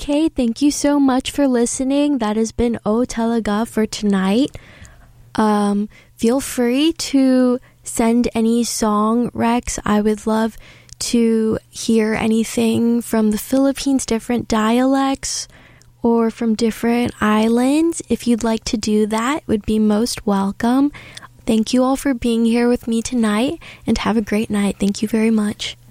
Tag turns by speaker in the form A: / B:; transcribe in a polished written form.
A: Okay, thank you so much for listening. That has been O Talaga for tonight. Feel free to send any song recs. I would love to hear anything from the Philippines, different dialects, or from different islands. If you'd like to do that, it would be most welcome. Thank you all for being here with me tonight, and have a great night. Thank you very much.